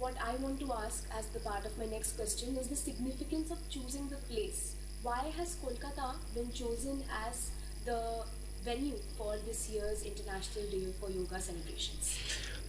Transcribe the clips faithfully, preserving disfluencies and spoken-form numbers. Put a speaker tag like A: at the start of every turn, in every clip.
A: what I want to ask as the part of my next question is the significance of choosing the place. Why has Kolkata been chosen as the venue for this year's International Day for Yoga celebrations?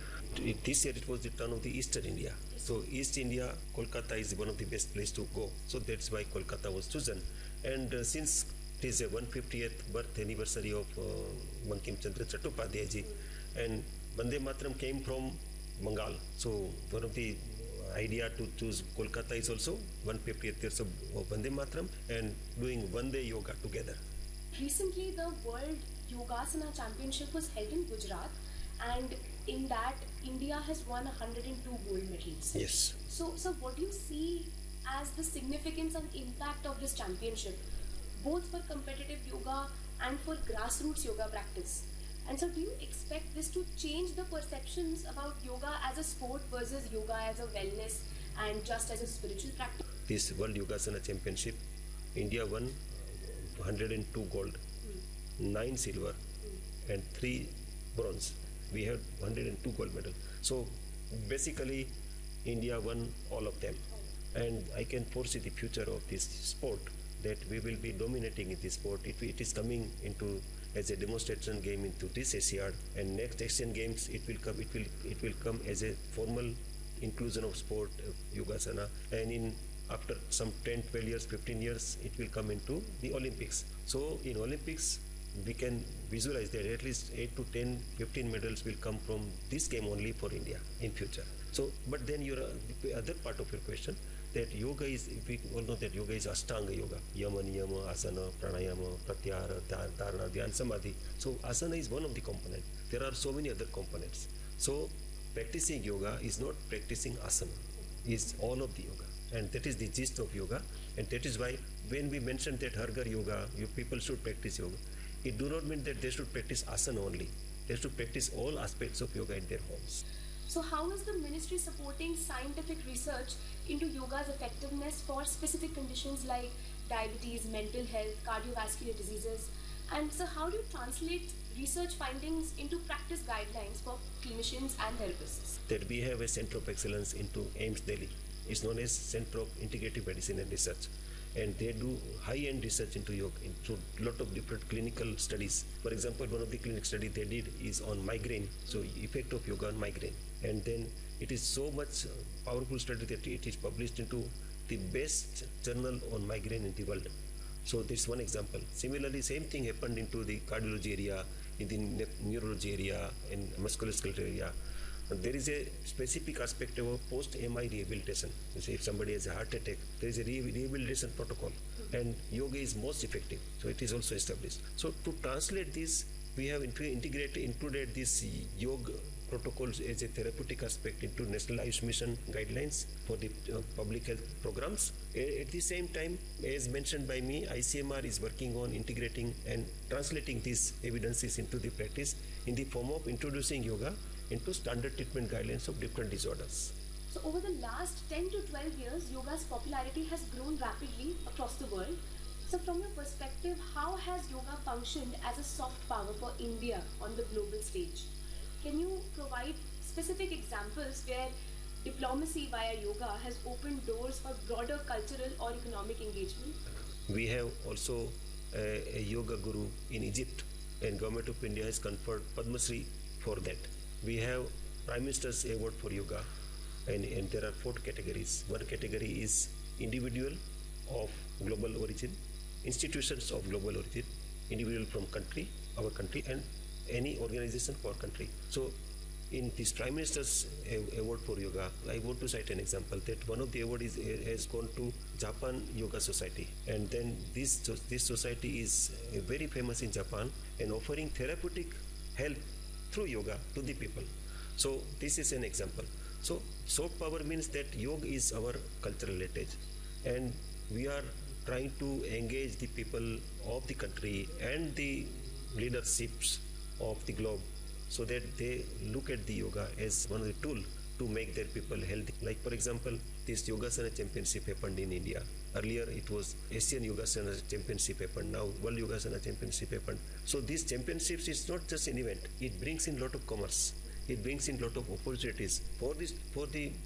B: This year it was the turn of the Eastern India. So East India, Kolkata is one of the best place to go. So that's why Kolkata was chosen. And uh, since it is a one hundred fiftieth birth anniversary of uh, Bankim Chandra Chattopadhyay ji, and Vande Mataram came from Bengal. So one of the idea to choose Kolkata is also one hundred fiftieth years of Vande Mataram and doing Vande Yoga together.
A: Recently, the World Yogasana Championship was held in Gujarat, and in that, India has won one hundred two gold medals.
B: Yes.
A: So, so what do you see as the significance and impact of this championship, both for competitive yoga and for grassroots yoga practice? And so do you expect this to change the perceptions about yoga as a sport versus yoga as a wellness and just as a spiritual practice?
B: This World Yogasana Championship, India won one hundred two gold, mm. nine silver, mm. and three bronze. We had one hundred two gold medals. So basically, India won all of them. And I can foresee the future of this sport, that we will be dominating in this sport. If it is coming into as a demonstration game into this Asiad, and next Asian Games it will come. It will it will come as a formal inclusion of sport, uh, Yogasana, and in after some ten, twelve years, fifteen years, it will come into the Olympics. So in Olympics, we can visualize that at least eight to ten, fifteen medals will come from this game only for India in future. So, but then your uh, the other part of your question, that yoga is, we all know that yoga is Ashtanga yoga, Yama, Niyama, Asana, Pranayama, Pratyahara, Dharana, Dhyan, Samadhi. So Asana is one of the components. There are so many other components. So practicing yoga is not practicing asana, is all of the yoga. And that is the gist of yoga. And that is why when we mentioned that Harghar yoga, you people should practice yoga, it do not mean that they should practice asana only. They should practice all aspects of yoga in their homes.
A: So how is the ministry supporting scientific research into yoga's effectiveness for specific conditions like diabetes, mental health, cardiovascular diseases? And so how do you translate research findings into practice guidelines for clinicians and therapists?
B: That we have a center of excellence into AIIMS Delhi. It's known as Center of Integrative Medicine and Research. And they do high-end research into yoga, into a lot of different clinical studies. For example, one of the clinical studies they did is on migraine, so effect of yoga on migraine. And then it is so much powerful study that it is published into the best journal on migraine in the world. So this is one example. Similarly, same thing happened into the cardiology area, in the neurology area, in musculoskeletal area. And there is a specific aspect of post-M I rehabilitation. So if somebody has a heart attack, there is a re rehabilitation protocol, and yoga is most effective. So it is also established. So to translate this, we have integrated, included this yoga protocols as a therapeutic aspect into National Ayush Mission guidelines for the uh, public health programs. At the same time, as mentioned by me, I C M R is working on integrating and translating these evidences into the practice in the form of introducing yoga into standard treatment guidelines of different disorders.
A: So over the last ten to twelve years, yoga's popularity has grown rapidly across the world. So from your perspective, how has yoga functioned as a soft power for India on the global stage? Can you provide specific examples where diplomacy via yoga has opened doors for broader cultural or economic engagement?
B: We have also a, a yoga guru in Egypt, and Government of India has conferred Padma Shri for that. We have Prime Minister's Award for Yoga, and, and there are four categories. One category is individual of global origin, institutions of global origin, individual from country, our country, and any organization for country. So in this Prime Minister's Award for Yoga, I want to cite an example that one of the award is, has gone to Japan Yoga Society, and then this, this society is very famous in Japan and offering therapeutic help through yoga to the people. So this is an example. So soft power means that yoga is our cultural heritage, and we are trying to engage the people of the country and the leaderships of the globe so that they look at the yoga as one of the tools to make their people healthy. Like for example, this Yogasana Championship happened in India. Earlier it was Asian Yogasana Championship happened, now World Yogasana Championship happened. So these championships is not just an event, it brings in a lot of commerce. It brings in a lot of opportunities for this, for the